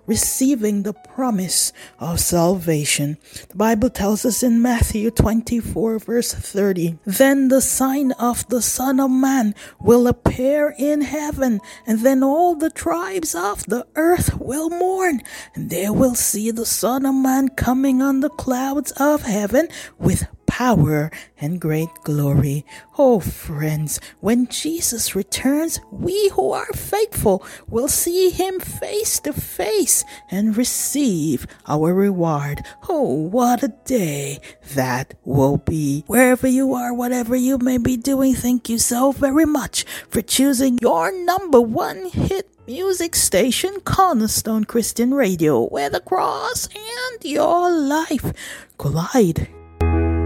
receiving the promise of salvation. The Bible tells us in Matthew 24 verse 30, "Then the sign of the Son of Man will appear in heaven, and then all the tribes of the earth will mourn, and they will see the Son of Man coming on the clouds of heaven with power and great glory." Oh friends, when Jesus returns, we who are faithful will see him face to face and receive our reward. Oh, what a day that will be. Wherever you are, whatever you may be doing, thank you so very much for choosing your number one hit music station, Cornerstone Christian Radio, where the cross and your life collide.